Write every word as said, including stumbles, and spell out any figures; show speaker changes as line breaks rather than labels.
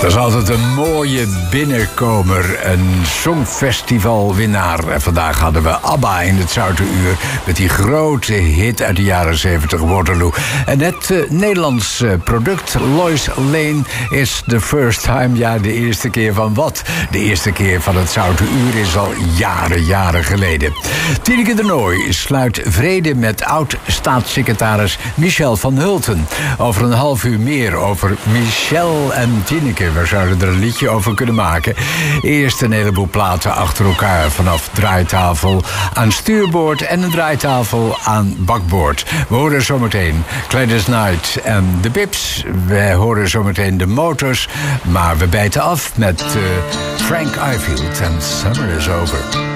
Dat is altijd een mooie binnenkomer. Een songfestivalwinnaar. En vandaag hadden we ABBA in het Zoute Uur met die grote hit uit de jaren zeventig, Waterloo. En het uh, Nederlands uh, product, Lois Lane, is the first time. Ja, de eerste keer van wat? De eerste keer van het Zoute Uur is al jaren, jaren geleden. Tineke de Nooi sluit vrede met oud-staatssecretaris Michel van Hulten. Over een half uur meer over Michel en Tineke. We zouden er een liedje over kunnen maken. Eerst een heleboel platen achter elkaar. Vanaf draaitafel aan stuurboord en een draaitafel aan bakboord. We horen zometeen Gladys Knight en de Pips. We horen zometeen de Motors. Maar we bijten af met uh, Frank Ifield en Summer is Over.